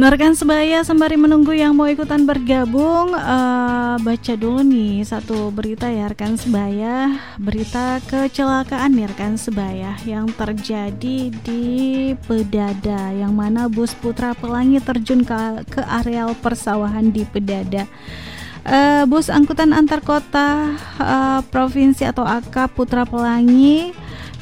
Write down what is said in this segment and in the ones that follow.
Rekan sebaya, sembari menunggu yang mau ikutan bergabung, baca dulu nih satu berita ya rekan sebaya. Berita kecelakaan nih rekan sebaya yang terjadi di Pedada, yang mana bus Putra Pelangi terjun ke areal persawahan di Pedada. Bus angkutan antar kota provinsi atau AK Putra Pelangi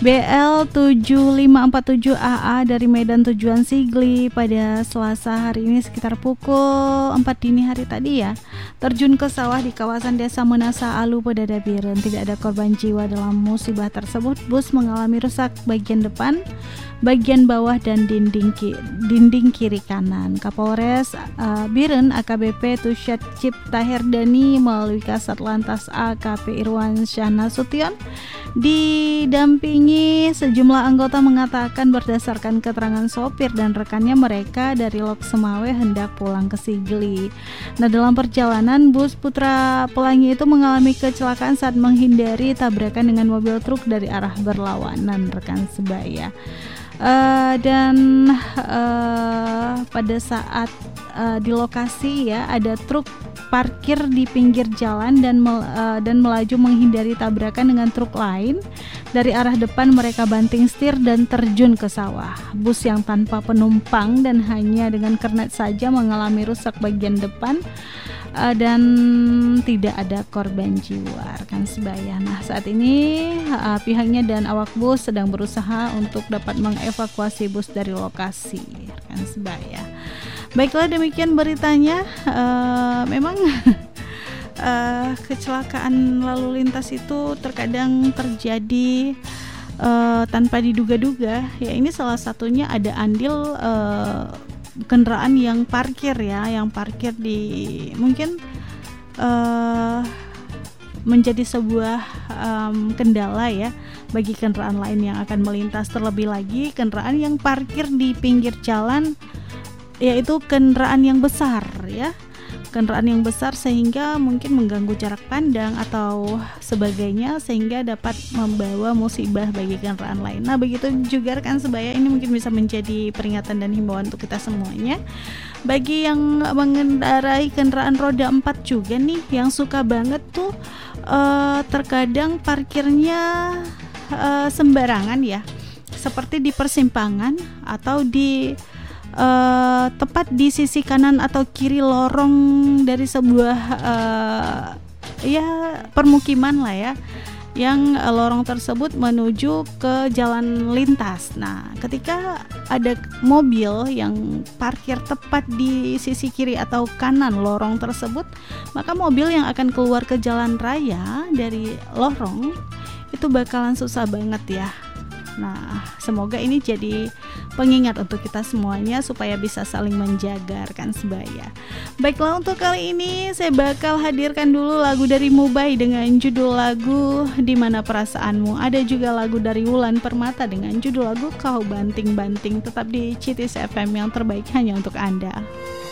BL7547AA dari Medan tujuan Sigli pada Selasa hari ini sekitar pukul 4 dini hari tadi ya, terjun ke sawah di kawasan Desa Menasa Alu, Pedada Biren. Tidak ada korban jiwa dalam musibah tersebut. Bus mengalami rusak bagian depan, bagian bawah dan dinding kiri kanan. Kapolres Biren AKBP Tusyat Cipta Herdani melalui Kasat Lantas AKP Irwan Syahnasution didampingi sejumlah anggota mengatakan berdasarkan keterangan sopir dan rekannya, mereka dari Lok Semawe hendak pulang ke Sigli. Nah, dalam perjalanan bus Putra Pelangi itu mengalami kecelakaan saat menghindari tabrakan dengan mobil truk dari arah berlawanan rekan sebaya. Pada saat di lokasi ya, ada truk parkir di pinggir jalan dan melaju menghindari tabrakan dengan truk lain dari arah depan. Mereka banting setir dan terjun ke sawah. Bus yang tanpa penumpang dan hanya dengan kernet saja mengalami rusak bagian depan dan tidak ada korban jiwa rekan sebaya. Nah, saat ini pihaknya dan awak bus sedang berusaha untuk dapat mengevakuasi bus dari lokasi rekan sebaya. Baiklah, demikian beritanya. Memang kecelakaan lalu lintas itu terkadang terjadi tanpa diduga-duga. Ya, ini salah satunya ada andil kendaraan yang parkir ya, yang parkir di mungkin menjadi sebuah kendala ya bagi kendaraan lain yang akan melintas. Terlebih lagi kendaraan yang parkir di pinggir jalan, yaitu kendaraan yang besar ya, kendaraan yang besar sehingga mungkin mengganggu jarak pandang atau sebagainya, sehingga dapat membawa musibah bagi kendaraan lain. Nah, begitu juga rekan sebaya, ini mungkin bisa menjadi peringatan dan himbauan untuk kita semuanya. Bagi yang mengendarai kendaraan roda 4 juga nih, yang suka banget tuh terkadang parkirnya sembarangan ya, seperti di persimpangan atau di tepat di sisi kanan atau kiri lorong dari sebuah permukiman lah ya, yang lorong tersebut menuju ke jalan lintas. Nah, ketika ada mobil yang parkir tepat di sisi kiri atau kanan lorong tersebut, maka mobil yang akan keluar ke jalan raya dari lorong itu bakalan susah banget ya. Nah, semoga ini jadi pengingat untuk kita semuanya supaya bisa saling menjaga rekan sebaya. Baiklah, untuk kali ini saya bakal hadirkan dulu lagu dari Mubai dengan judul lagu Di Mana Perasaanmu. Ada juga lagu dari Wulan Permata dengan judul lagu Kau Banting-Banting. Tetap di Citis FM, yang terbaik hanya untuk Anda.